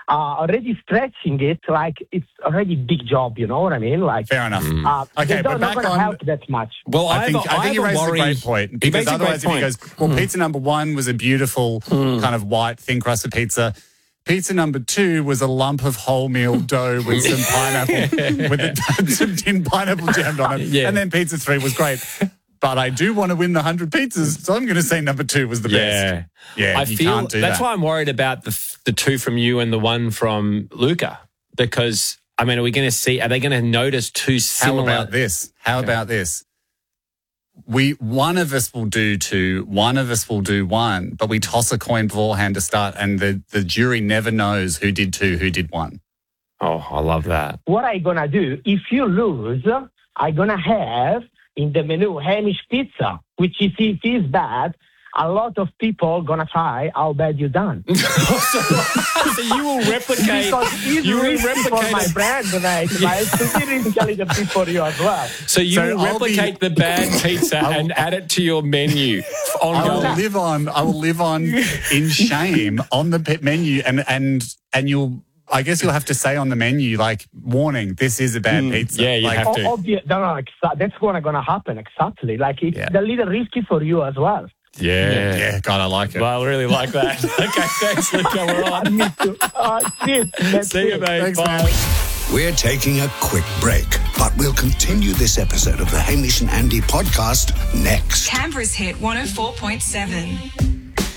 already stretching it, like it's already big job, you know what I mean? Like, fair enough. Okay, they're but not back going to on. help that much. Well, I think you raised a great point. Because otherwise, if he goes, pizza number 1 was a beautiful kind of white, thin crusted pizza. Pizza number 2 was a lump of wholemeal dough with some pineapple, with some tin pineapple jammed on it. Yeah. And then pizza 3 was great. But I do want to win the 100 pizzas, so I'm going to say number 2 was the best. Yeah, I you feel can't do that's that. why I'm worried about the 2 from you and the 1 from Luca, because I mean, are they going to notice 2 similar? How about this? One of us will do 2, one of us will do 1, but we toss a coin beforehand to start, and the jury never knows who did 2, who did 1. Oh, I love that. What I going to do, if you lose, I going to have in the menu Hamish pizza, which if it is bad, a lot of people going to try how bad you done. So you will replicate. Because it's risky for my brand, mate. It's really risky a little bit for you as well. So you will replicate the bad pizza and add it to your menu. I will live on in shame on the menu, and you'll. I guess you'll have to say on the menu, like, warning, this is a bad pizza. Yeah, you have to. That's going to happen, exactly. Like, it's a little risky for you as well. Yeah. God, I like it. Well, I really like that. Okay, thanks, Luca. We're on. Me too. See you, mate. Thanks, Bye. man. We're taking a quick break, but we'll continue this episode of the Hamish and Andy podcast next. Canberra's hit 104.7.